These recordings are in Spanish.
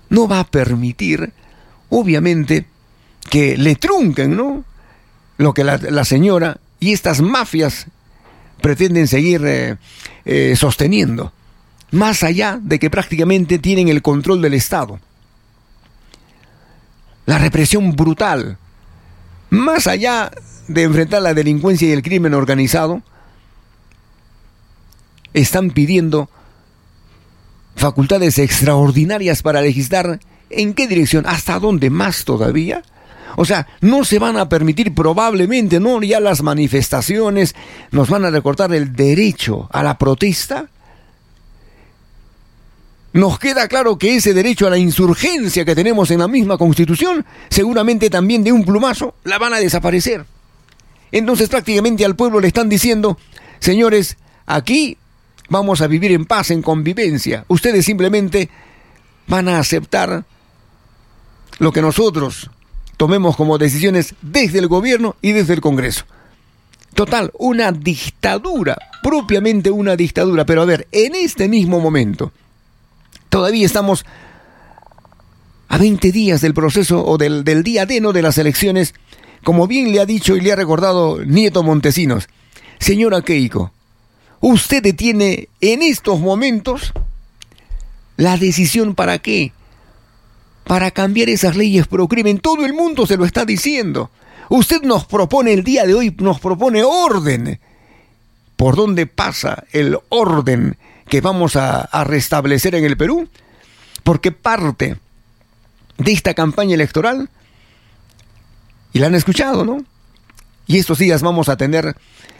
no va a permitir, obviamente, que le trunquen, ¿no?, lo que la señora y estas mafias pretenden seguir sosteniendo, más allá de que prácticamente tienen el control del Estado. La represión brutal, más allá de enfrentar la delincuencia y el crimen organizado, están pidiendo facultades extraordinarias para legislar. ¿En qué dirección? ¿Hasta dónde más todavía? O sea, no se van a permitir probablemente, no, ya las manifestaciones, nos van a recortar el derecho a la protesta. Nos queda claro que ese derecho a la insurgencia que tenemos en la misma Constitución, seguramente también de un plumazo la van a desaparecer. Entonces prácticamente al pueblo le están diciendo: señores, aquí vamos a vivir en paz, en convivencia. Ustedes simplemente van a aceptar lo que nosotros tomemos como decisiones desde el gobierno y desde el Congreso. Total, una dictadura, propiamente una dictadura. Pero a ver, en este mismo momento, todavía estamos a 20 días del proceso o del día D, ¿no?, de las elecciones. Como bien le ha dicho y le ha recordado Nieto Montesinos: señora Keiko, usted tiene en estos momentos la decisión. ¿Para qué? Para cambiar esas leyes pro crimen. Todo el mundo se lo está diciendo. Usted nos propone el día de hoy, nos propone orden. ¿Por dónde pasa el orden que vamos a restablecer en el Perú? Porque parte de esta campaña electoral, y la han escuchado, ¿no?, y estos días vamos a tener,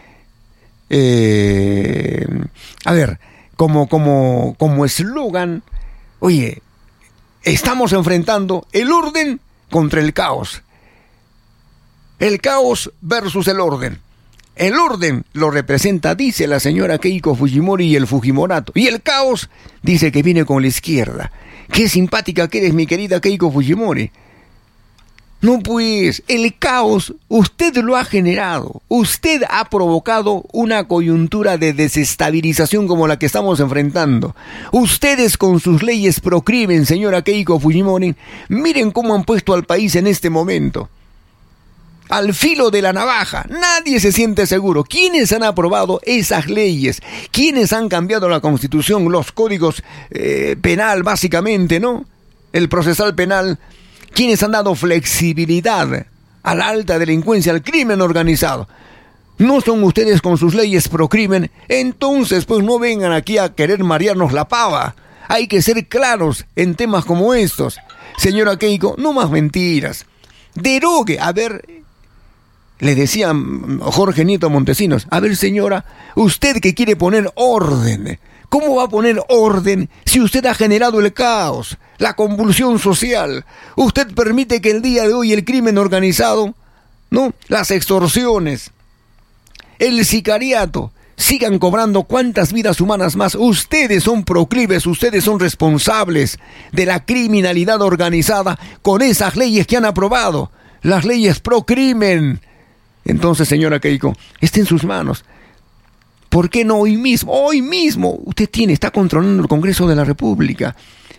como eslogan, oye, estamos enfrentando el orden contra el caos. El caos versus el orden. El orden lo representa, dice la señora Keiko Fujimori, y el Fujimorato. Y el caos dice que viene con la izquierda. Qué simpática que eres, mi querida Keiko Fujimori. No, pues, el caos usted lo ha generado. Usted ha provocado una coyuntura de desestabilización como la que estamos enfrentando. Ustedes con sus leyes pro crimen, señora Keiko Fujimori, miren cómo han puesto al país en este momento al filo de la navaja. Nadie se siente seguro. ¿Quiénes han aprobado esas leyes? ¿Quiénes han cambiado la Constitución, los códigos penal, básicamente, ¿no?, el procesal penal? ¿Quiénes han dado flexibilidad a la alta delincuencia, al crimen organizado? ¿No son ustedes con sus leyes pro crimen? Entonces, pues no vengan aquí a querer marearnos la pava. Hay que ser claros en temas como estos. Señora Keiko, no más mentiras. Derogue. A ver, le decía Jorge Nieto Montesinos: a ver, señora, usted que quiere poner orden, ¿cómo va a poner orden si usted ha generado el caos, la convulsión social? Usted permite que el día de hoy el crimen organizado, ¿no?, las extorsiones, el sicariato, sigan cobrando cuántas vidas humanas más. Ustedes son proclives, ustedes son responsables de la criminalidad organizada con esas leyes que han aprobado, las leyes pro crimen. Entonces, señora Keiko, está en sus manos. ¿Por qué no hoy mismo? Hoy mismo usted está controlando el Congreso de la República.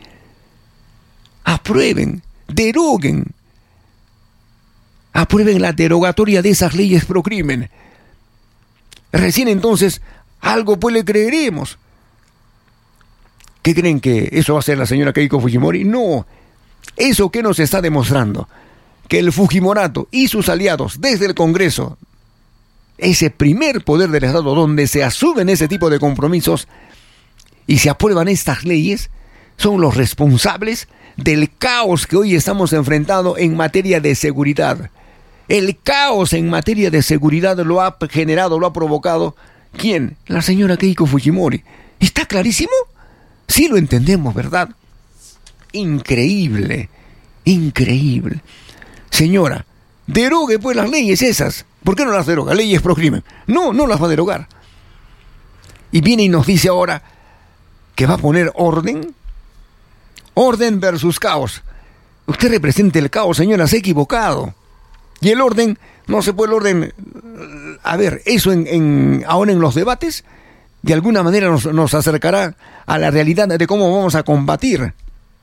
Aprueben, deroguen. Aprueben la derogatoria de esas leyes pro crimen. Recién entonces algo pues le creeremos. ¿Qué creen que eso va a hacer la señora Keiko Fujimori? No. ¿Eso qué nos está demostrando? Que el Fujimorato y sus aliados desde el Congreso, ese primer poder del Estado donde se asumen ese tipo de compromisos y se aprueban estas leyes, son los responsables del caos que hoy estamos enfrentando en materia de seguridad. El caos en materia de seguridad lo ha generado, lo ha provocado, ¿quién? La señora Keiko Fujimori. ¿Está clarísimo? Sí lo entendemos, ¿verdad? Increíble, increíble. Señora, derogue pues las leyes esas. ¿Por qué no las deroga? Leyes pro crimen. No, no las va a derogar. Y viene y nos dice ahora que va a poner orden. Orden versus caos. Usted representa el caos, señora, se ha equivocado. Y el orden, no se puede el orden. A ver, eso ahora en los debates, de alguna manera nos acercará a la realidad de cómo vamos a combatir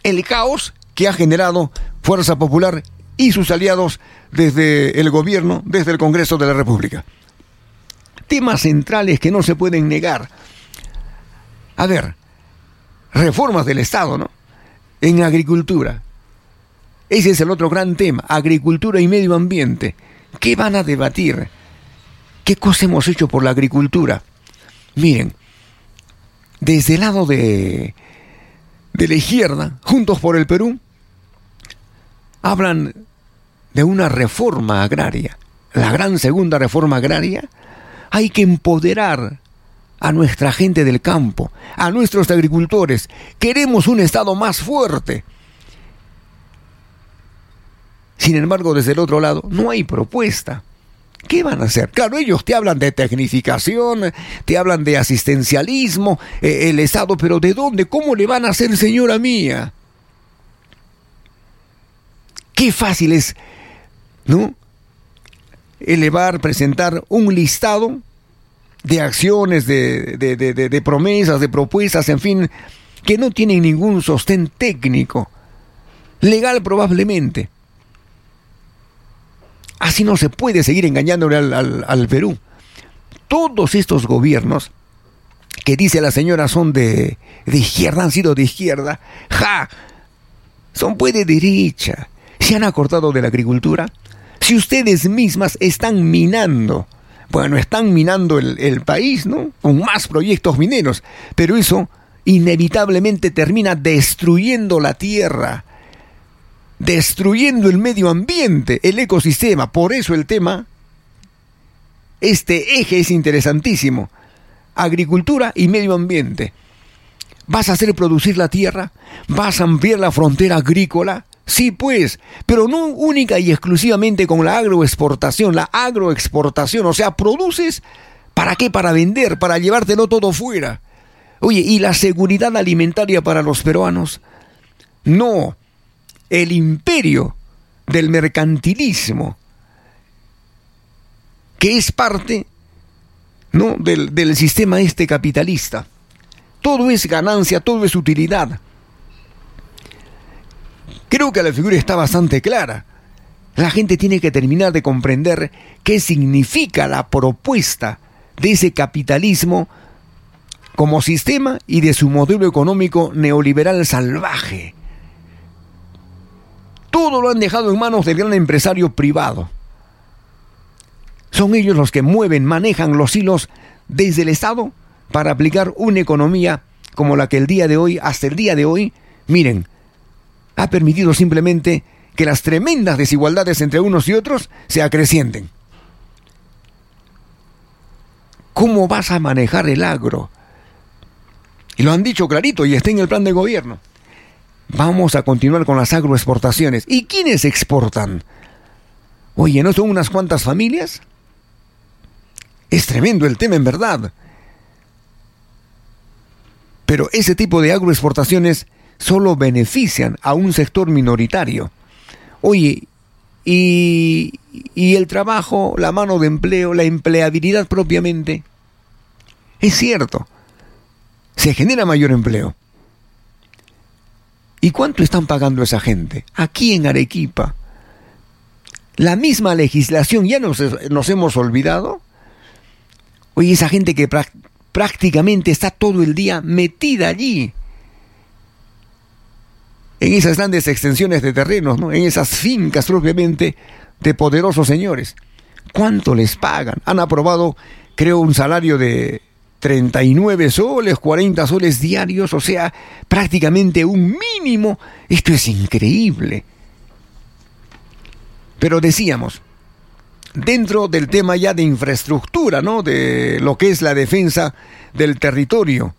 el caos que ha generado Fuerza Popular y sus aliados desde el gobierno, desde el Congreso de la República. Temas centrales que no se pueden negar. A ver, reformas del Estado, ¿no? En agricultura. Ese es el otro gran tema, agricultura y medio ambiente. ¿Qué van a debatir? ¿Qué cosa hemos hecho por la agricultura? Miren, desde el lado de la izquierda, Juntos por el Perú, hablan de una reforma agraria, la gran segunda reforma agraria. Hay que empoderar a nuestra gente del campo, a nuestros agricultores. Queremos un Estado más fuerte. Sin embargo, desde el otro lado, no hay propuesta. ¿Qué van a hacer? Claro, ellos te hablan de tecnificación, te hablan de asistencialismo, el Estado, pero ¿de dónde? ¿Cómo le van a hacer, señora mía? Qué fácil es, ¿no? Presentar un listado de acciones, de promesas, de propuestas, en fin, que no tienen ningún sostén técnico, legal probablemente. Así no se puede seguir engañándole al Perú. Todos estos gobiernos, que dice la señora son de izquierda, han sido de izquierda, son pues de derecha. Se han acordado de la agricultura. Si ustedes mismas están minando, están minando el país, ¿no? Con más proyectos mineros, pero eso inevitablemente termina destruyendo la tierra, destruyendo el medio ambiente, el ecosistema. Por eso el tema, este eje es interesantísimo. Agricultura y medio ambiente. ¿Vas a hacer producir la tierra? ¿Vas a ampliar la frontera agrícola? Sí, pues, pero no única y exclusivamente con la agroexportación. O sea, produces, ¿para qué? Para vender, para llevártelo todo fuera. Oye, ¿y la seguridad alimentaria para los peruanos? No. El imperio del mercantilismo, que es parte, ¿no?, del sistema capitalista. Todo es ganancia, todo es utilidad. Creo que la figura está bastante clara. La gente tiene que terminar de comprender qué significa la propuesta de ese capitalismo como sistema y de su modelo económico neoliberal salvaje. Todo lo han dejado en manos del gran empresario privado. Son ellos los que manejan los hilos desde el Estado para aplicar una economía como la que hasta el día de hoy, miren, ha permitido simplemente que las tremendas desigualdades entre unos y otros se acrecienten. ¿Cómo vas a manejar el agro? Y lo han dicho clarito y está en el plan de gobierno. Vamos a continuar con las agroexportaciones. ¿Y quiénes exportan? Oye, ¿no son unas cuantas familias? Es tremendo el tema, en verdad. Pero ese tipo de agroexportaciones solo benefician a un sector minoritario. Oye, y el trabajo, la mano de empleo, la empleabilidad propiamente. Es cierto, se genera mayor empleo. ¿Y cuánto están pagando esa gente? Aquí en Arequipa. La misma legislación, ya nos hemos olvidado. Oye, esa gente que prácticamente está todo el día metida allí, en esas grandes extensiones de terrenos, ¿no?, en esas fincas propiamente de poderosos señores. ¿Cuánto les pagan? Han aprobado, creo, un salario de 39 soles, 40 soles diarios, o sea, prácticamente un mínimo. Esto es increíble. Pero decíamos, dentro del tema ya de infraestructura, ¿no?, de lo que es la defensa del territorio,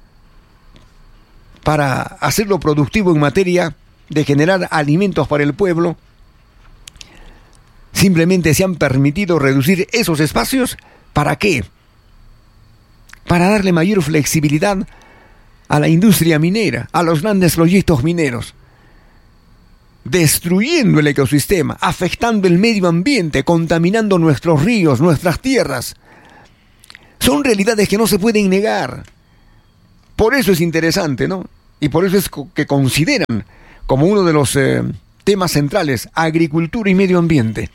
para hacerlo productivo en materia de generar alimentos para el pueblo, simplemente se han permitido reducir esos espacios. ¿Para qué? Para darle mayor flexibilidad a la industria minera, a los grandes proyectos mineros, destruyendo el ecosistema, afectando el medio ambiente, contaminando nuestros ríos, nuestras tierras. Son realidades que no se pueden negar. Por eso es interesante, ¿no?, Y por eso es que consideran como uno de los temas centrales agricultura y medio ambiente.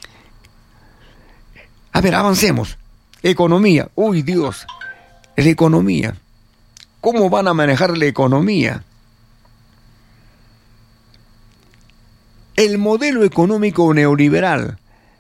A ver, avancemos. Economía. Uy, Dios. La economía. ¿Cómo van a manejar la economía? El modelo económico neoliberal.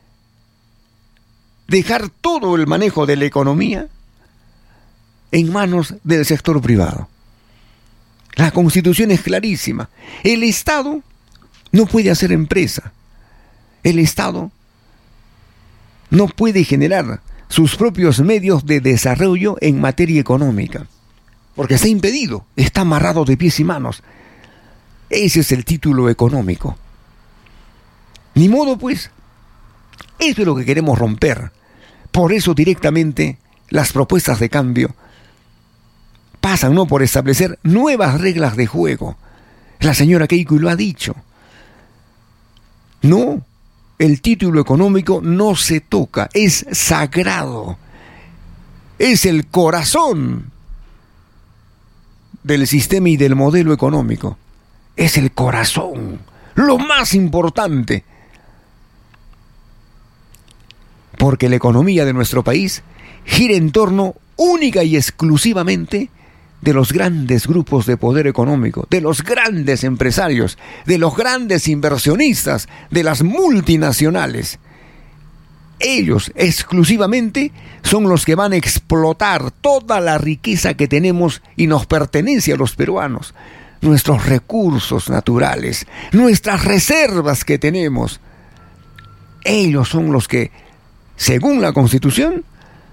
Dejar todo el manejo de la economía en manos del sector privado. La Constitución es clarísima. El Estado no puede hacer empresa. El Estado no puede generar sus propios medios de desarrollo en materia económica. Porque está impedido, está amarrado de pies y manos. Ese es el título económico. Ni modo, pues. Eso es lo que queremos romper. Por eso directamente las propuestas de cambio pasan, ¿no?, por establecer nuevas reglas de juego. La señora Keiko lo ha dicho. No, el título económico no se toca, es sagrado. Es el corazón del sistema y del modelo económico. Es el corazón, lo más importante. Porque la economía de nuestro país gira en torno única y exclusivamente de los grandes grupos de poder económico, de los grandes empresarios, de los grandes inversionistas, de las multinacionales. Ellos exclusivamente son los que van a explotar toda la riqueza que tenemos y nos pertenece a los peruanos. Nuestros recursos naturales, nuestras reservas que tenemos. Ellos son los que, según la Constitución,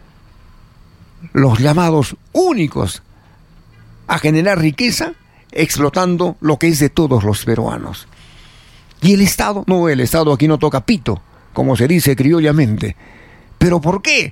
los llamados únicos a generar riqueza, explotando lo que es de todos los peruanos. Y el Estado, no, el Estado aquí no toca pito, como se dice criollamente. ¿Pero por qué?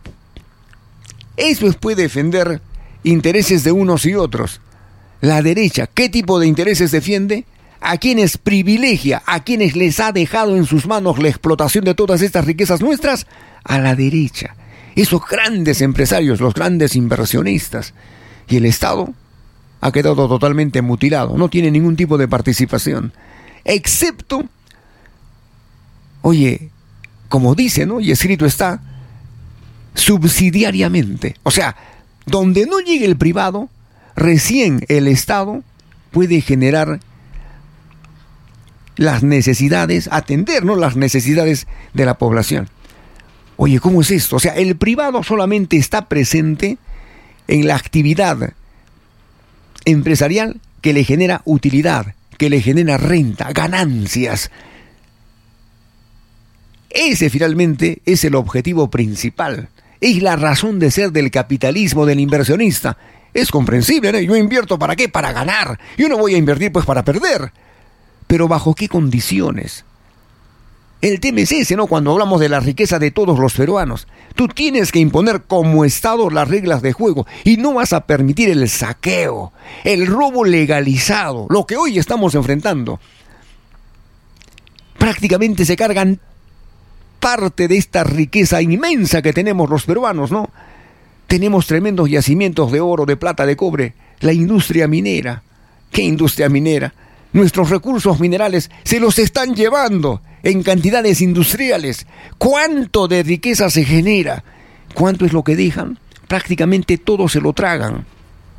Eso puede defender intereses de unos y otros. La derecha, ¿qué tipo de intereses defiende? A quienes privilegia, a quienes les ha dejado en sus manos la explotación de todas estas riquezas nuestras, a la derecha. Esos grandes empresarios, los grandes inversionistas. Y el Estado ha quedado totalmente mutilado, no tiene ningún tipo de participación, excepto, oye, como dice, ¿no?, y escrito está, subsidiariamente. O sea, donde no llegue el privado, recién el Estado puede generar las necesidades, atender, ¿no?, las necesidades de la población. Oye, ¿cómo es esto? O sea, el privado solamente está presente en la actividad empresarial que le genera utilidad, que le genera renta, ganancias. Ese finalmente es el objetivo principal. Es la razón de ser del capitalismo, del inversionista. Es comprensible, ¿no? Yo invierto ¿para qué? Para ganar. Yo no voy a invertir pues para perder. Pero ¿bajo qué condiciones? El tema es ese, ¿no? Cuando hablamos de la riqueza de todos los peruanos, tú tienes que imponer como Estado las reglas de juego y no vas a permitir el saqueo, el robo legalizado, lo que hoy estamos enfrentando. Prácticamente se cargan parte de esta riqueza inmensa que tenemos los peruanos, ¿no? Tenemos tremendos yacimientos de oro, de plata, de cobre, la industria minera. ¿Qué industria minera? Nuestros recursos minerales se los están llevando en cantidades industriales. ¿Cuánto de riqueza se genera? ¿Cuánto es lo que dejan? Prácticamente todo se lo tragan.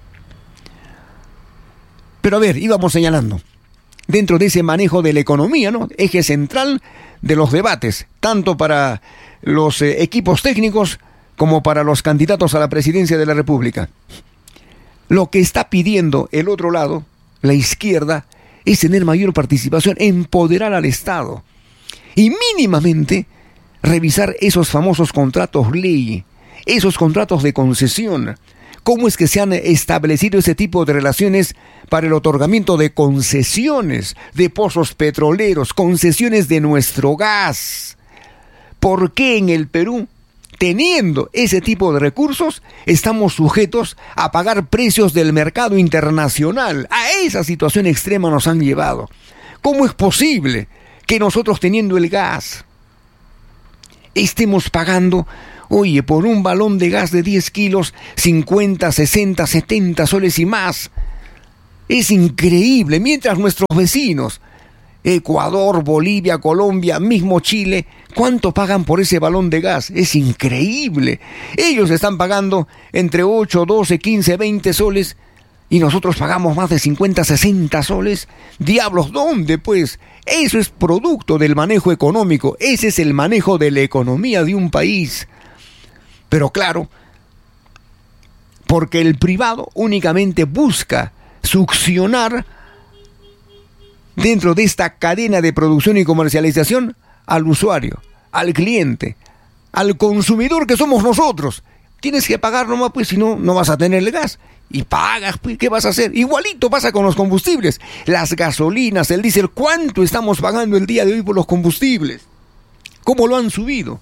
Pero a ver, íbamos señalando. Dentro de ese manejo de la economía, ¿no?, eje central de los debates, tanto para los equipos técnicos como para los candidatos a la presidencia de la República. Lo que está pidiendo el otro lado, la izquierda, es tener mayor participación, empoderar al Estado y mínimamente revisar esos famosos contratos ley, esos contratos de concesión. ¿Cómo es que se han establecido ese tipo de relaciones para el otorgamiento de concesiones de pozos petroleros, concesiones de nuestro gas? ¿Por qué en el Perú, teniendo ese tipo de recursos, estamos sujetos a pagar precios del mercado internacional? A esa situación extrema nos han llevado. ¿Cómo es posible que nosotros, teniendo el gas, estemos pagando, oye, por un balón de gas de 10 kilos, 50, 60, 70 soles y más? Es increíble, mientras nuestros vecinos, Ecuador, Bolivia, Colombia, mismo Chile, ¿cuánto pagan por ese balón de gas? Es increíble. Ellos están pagando entre 8, 12, 15, 20 soles y nosotros pagamos más de 50, 60 soles. Diablos, ¿dónde pues? Eso es producto del manejo económico. Ese es el manejo de la economía de un país. Pero claro, porque el privado únicamente busca succionar dentro de esta cadena de producción y comercialización al usuario, al cliente, al consumidor que somos nosotros. Tienes que pagar nomás, pues, si no, no vas a tener el gas. Y pagas, pues, ¿qué vas a hacer? Igualito pasa con los combustibles. Las gasolinas, el diésel, ¿cuánto estamos pagando el día de hoy por los combustibles? ¿Cómo lo han subido?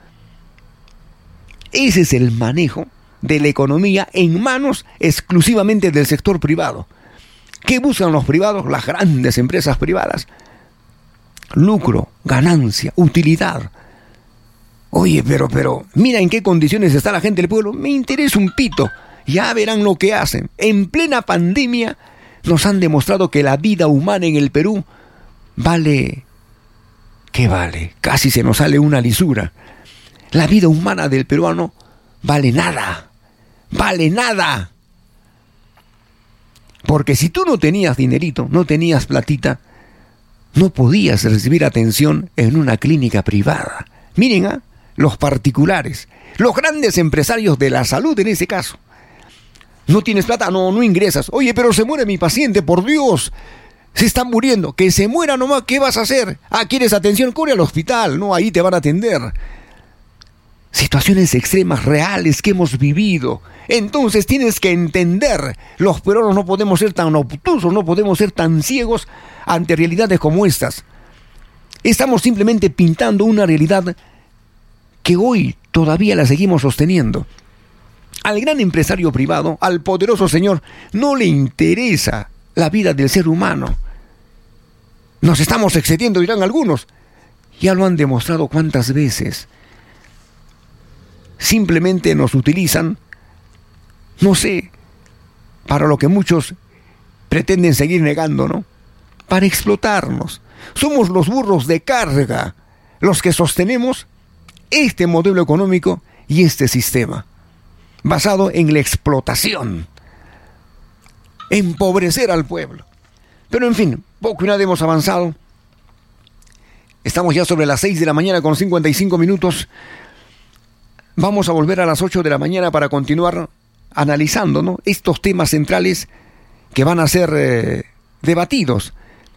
Ese es el manejo de la economía en manos exclusivamente del sector privado. ¿Qué buscan los privados? Las grandes empresas privadas. Lucro, ganancia, utilidad. Oye, pero mira en qué condiciones está la gente del pueblo. Me interesa un pito. Ya verán lo que hacen. En plena pandemia nos han demostrado que la vida humana en el Perú vale... ¿Qué vale? Casi se nos sale una lisura. La vida humana del peruano vale nada. Vale nada. Porque si tú no tenías dinerito, no tenías platita, no podías recibir atención en una clínica privada. Miren, los particulares, los grandes empresarios de la salud en ese caso. ¿No tienes plata? No ingresas. Oye, pero se muere mi paciente, por Dios. Se está muriendo. Que se muera nomás, ¿qué vas a hacer? ¿Quieres atención? Corre al hospital. No, ahí te van a atender. Situaciones extremas, reales que hemos vivido. Entonces tienes que entender, los peruanos no podemos ser tan obtusos, no podemos ser tan ciegos ante realidades como estas. Estamos simplemente pintando una realidad que hoy todavía la seguimos sosteniendo. Al gran empresario privado, al poderoso señor, no le interesa la vida del ser humano. Nos estamos excediendo, dirán algunos. Ya lo han demostrado cuántas veces. Simplemente nos utilizan, no sé, para lo que muchos pretenden seguir negando, ¿no? Para explotarnos. Somos los burros de carga, los que sostenemos este modelo económico y este sistema, basado en la explotación, empobrecer al pueblo. Pero en fin, poco y nada hemos avanzado. Estamos ya sobre las 6 de la mañana con 55 minutos. Vamos a volver a las 8 de la mañana para continuar analizando, ¿no?, estos temas centrales que van a ser debatidos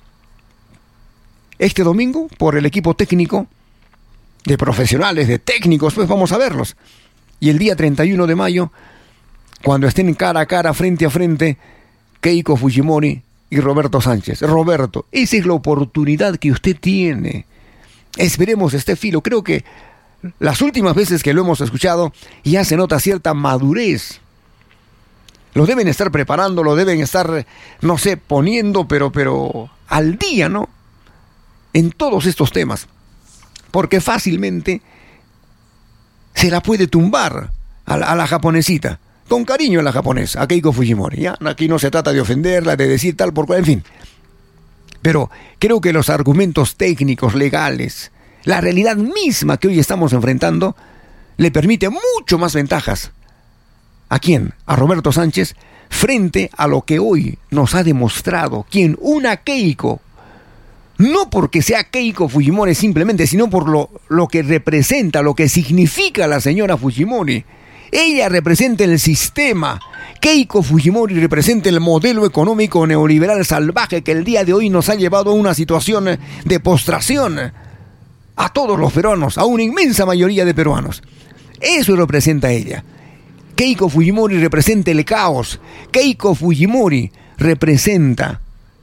este domingo por el equipo técnico de profesionales, de técnicos, pues vamos a verlos. Y el día 31 de mayo, cuando estén cara a cara, frente a frente, Keiko Fujimori y Roberto Sánchez. Roberto, esa es la oportunidad que usted tiene. Esperemos este filo. Creo que las últimas veces que lo hemos escuchado ya se nota cierta madurez. Lo deben estar preparando, lo deben estar, no sé, poniendo, pero al día, ¿no?, en todos estos temas. Porque fácilmente se la puede tumbar a la japonesita. Con cariño a la japonesa, a Keiko Fujimori, ¿ya? Aquí no se trata de ofenderla, de decir tal por cual, en fin. Pero creo que los argumentos técnicos, legales, la realidad misma que hoy estamos enfrentando, le permite mucho más ventajas. ¿A quién? A Roberto Sánchez, frente a lo que hoy nos ha demostrado. ¿Quién? Una Keiko. No porque sea Keiko Fujimori simplemente, sino por lo que representa, lo que significa la señora Fujimori. Ella representa el sistema. Keiko Fujimori representa el modelo económico neoliberal salvaje que el día de hoy nos ha llevado a una situación de postración a todos los peruanos, a una inmensa mayoría de peruanos. Eso representa ella. Keiko Fujimori representa el caos. Keiko Fujimori representa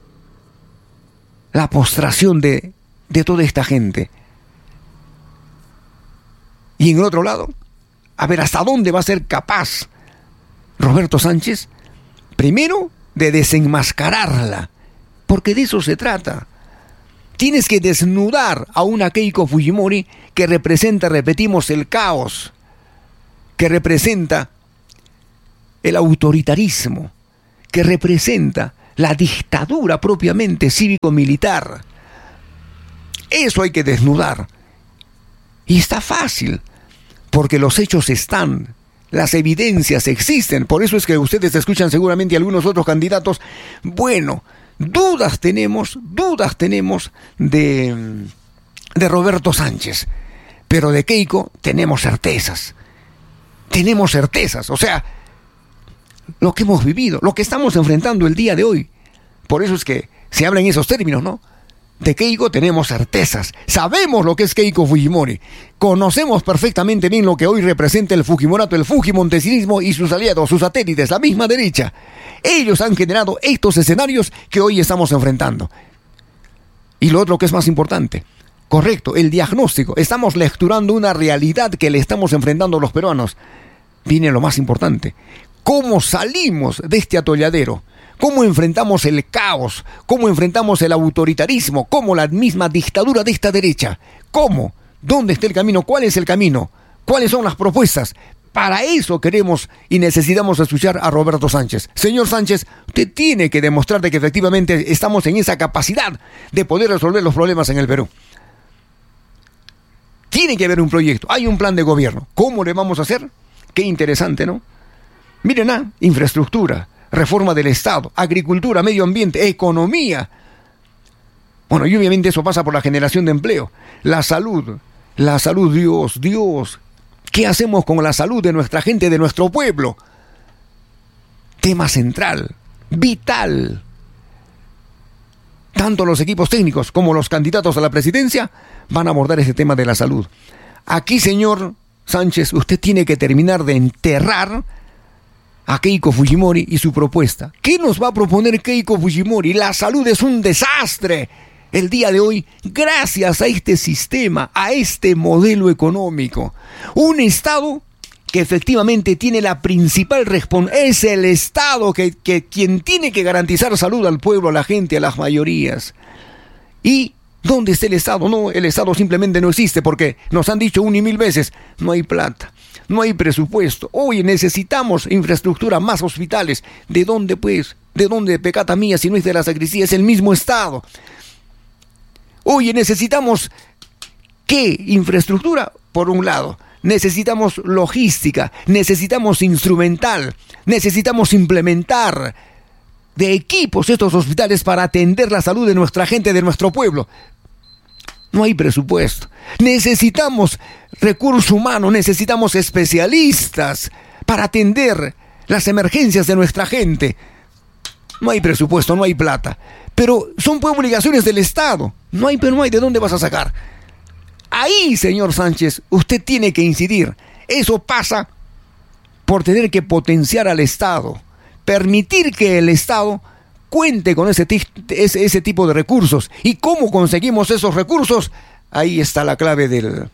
la postración de toda esta gente. Y en el otro lado, a ver hasta dónde va a ser capaz Roberto Sánchez, primero, de desenmascararla, porque de eso se trata. Tienes que desnudar a una Keiko Fujimori que representa, repetimos, el caos, que representa el autoritarismo, que representa la dictadura propiamente cívico-militar. Eso hay que desnudar. Y está fácil, porque los hechos están, las evidencias existen. Por eso es que ustedes escuchan seguramente a algunos otros candidatos. Bueno, dudas tenemos de Roberto Sánchez, pero de Keiko tenemos certezas. O sea, lo que hemos vivido, lo que estamos enfrentando el día de hoy. Por eso es que se habla en esos términos, ¿no? De Keiko tenemos certezas. Sabemos lo que es Keiko Fujimori. Conocemos perfectamente bien lo que hoy representa el Fujimorato, el Fujimontesinismo y sus aliados, sus satélites, la misma derecha. Ellos han generado estos escenarios que hoy estamos enfrentando. Y lo otro que es más importante, correcto, el diagnóstico. Estamos lecturando una realidad que le estamos enfrentando a los peruanos. Viene lo más importante. ¿Cómo salimos de este atolladero? ¿Cómo enfrentamos el caos? ¿Cómo enfrentamos el autoritarismo? ¿Cómo la misma dictadura de esta derecha? ¿Cómo? ¿Dónde está el camino? ¿Cuál es el camino? ¿Cuáles son las propuestas? Para eso queremos y necesitamos escuchar a Roberto Sánchez. Señor Sánchez, usted tiene que demostrar de que efectivamente estamos en esa capacidad de poder resolver los problemas en el Perú. Tiene que haber un proyecto, hay un plan de gobierno. ¿Cómo le vamos a hacer? Qué interesante, ¿no? Miren, infraestructura, reforma del Estado, agricultura, medio ambiente, economía. Bueno, y obviamente eso pasa por la generación de empleo. La salud, Dios. ¿Qué hacemos con la salud de nuestra gente, de nuestro pueblo? Tema central, vital. Tanto los equipos técnicos como los candidatos a la presidencia van a abordar ese tema de la salud. Aquí, señor Sánchez, usted tiene que terminar de enterrar a Keiko Fujimori y su propuesta. ¿Qué nos va a proponer Keiko Fujimori? La salud es un desastre el día de hoy, gracias a este sistema, a este modelo económico. Un Estado que efectivamente tiene la principal responsabilidad, es el Estado que quien tiene que garantizar salud al pueblo, a la gente, a las mayorías. ¿Y dónde está el Estado? No, el Estado simplemente no existe porque nos han dicho 1 y 1000 veces, no hay plata. No hay presupuesto. Oye, necesitamos infraestructura, más hospitales. ¿De dónde, pues? ¿De dónde, pecata mía, si no es de la sacristía? Es el mismo Estado. Oye, necesitamos, ¿qué? Infraestructura, por un lado. Necesitamos logística, necesitamos instrumental, necesitamos implementar de equipos estos hospitales para atender la salud de nuestra gente, de nuestro pueblo. No hay presupuesto. Necesitamos recurso humano, necesitamos especialistas para atender las emergencias de nuestra gente. No hay presupuesto, no hay plata. Pero son obligaciones del Estado. No hay de dónde vas a sacar. Ahí, señor Sánchez, usted tiene que incidir. Eso pasa por tener que potenciar al Estado. Permitir que el Estado cuente con ese tipo de recursos. ¿Y cómo conseguimos esos recursos? Ahí está la clave de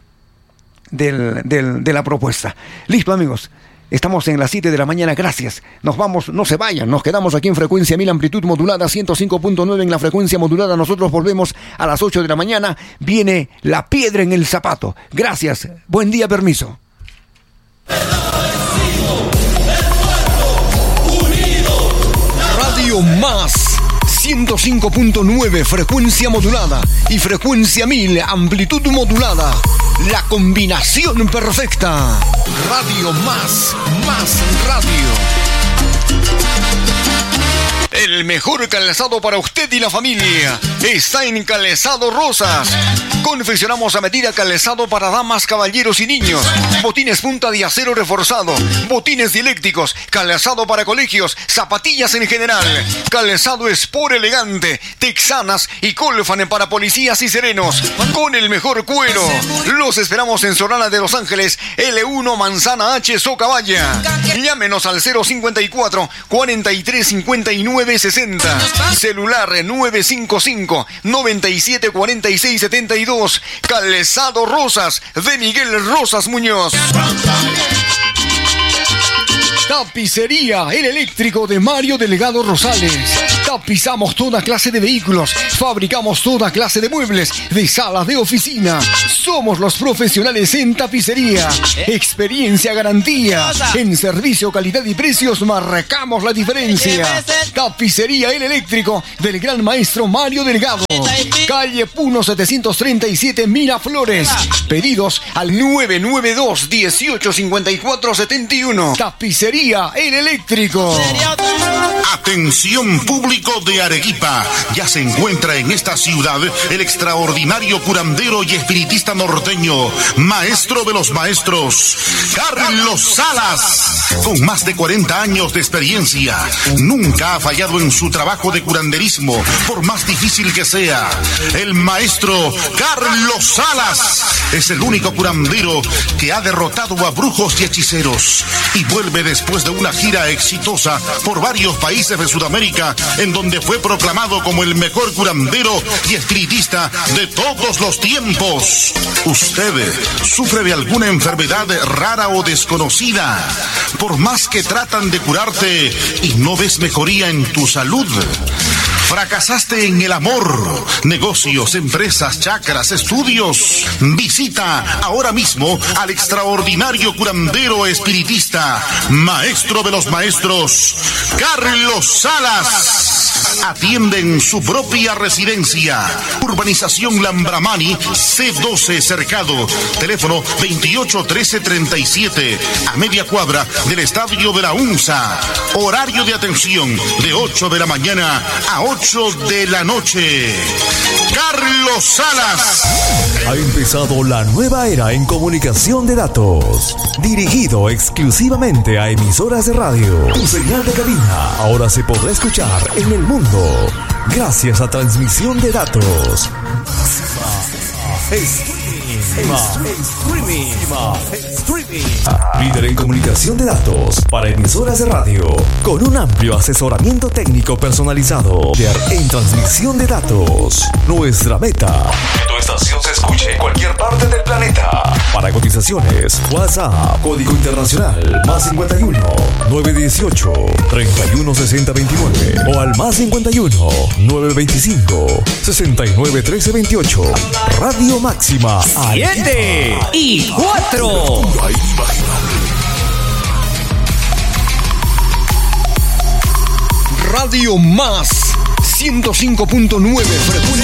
la propuesta. Listo, amigos. Estamos en las 7 de la mañana, gracias. Nos vamos, no se vayan, nos quedamos aquí en frecuencia 1000, amplitud modulada, 105.9 en la frecuencia modulada. Nosotros volvemos a las 8 de la mañana. Viene la piedra en el zapato. Gracias, buen día, permiso. Radio Más 105.9 frecuencia modulada y frecuencia 1000 amplitud modulada. La combinación perfecta. Radio Más radio. El mejor calzado para usted y la familia está en Calzado Rosas. Confeccionamos a medida calzado para damas, caballeros y niños. Botines punta de acero reforzado, botines dieléctricos, calzado para colegios, zapatillas en general. Calzado Sport elegante, texanas y Colfan para policías y serenos. Con el mejor cuero. Los esperamos en Solana de Los Ángeles, L1 Manzana H, Socabaya. Llámenos al 054 43 59 60. Celular 955 97 46 72. Calzado Rosas de Miguel Rosas Muñoz. Tapicería El Eléctrico de Mario Delgado Rosales. Tapizamos toda clase de vehículos, fabricamos toda clase de muebles, de salas de oficina. Somos los profesionales en tapicería. Experiencia, garantía. En servicio, calidad y precios marcamos la diferencia. Tapicería El Eléctrico del gran maestro Mario Delgado. Calle Puno 737 Miraflores. Pedidos al 992-1854-71. Tapicería El Eléctrico. Atención público de Arequipa, ya se encuentra en esta ciudad el extraordinario curandero y espiritista norteño, maestro de los maestros, Carlos Salas. Con más de 40 años de experiencia, nunca ha fallado en su trabajo de curanderismo, por más difícil que sea. El maestro Carlos Salas es el único curandero que ha derrotado a brujos y hechiceros y vuelve después de una gira exitosa por varios países de Sudamérica, en donde fue proclamado como el mejor curandero y espiritista de todos los tiempos. ¿Usted sufre de alguna enfermedad rara o desconocida? Por más que tratan de curarte y no ves mejoría en tu salud. ¿Fracasaste en el amor, negocios, empresas, chakras, estudios? Visita ahora mismo al extraordinario curandero espiritista, maestro de los maestros, Carlos Salas. Atiende en su propia residencia. Urbanización Lambramani, C12 Cercado. Teléfono 281337, a media cuadra del Estadio de la UNSA. Horario de atención de 8 de la mañana a 8 de la noche. Carlos Salas. Ha empezado la nueva era en comunicación de datos, dirigido exclusivamente a emisoras de radio. Tu señal de cabina ahora se podrá escuchar en el mundo gracias a transmisión de datos. Líder en comunicación de datos para emisoras de radio, con un amplio asesoramiento técnico personalizado. Líder en transmisión de datos. Nuestra meta: que tu estación se escuche en cualquier parte del planeta. Para cotizaciones, WhatsApp, código internacional, +51 918 316029 o al +51 925 691328. Radio Máxima 7 y 4. Radio Más 105.9 frecuencia.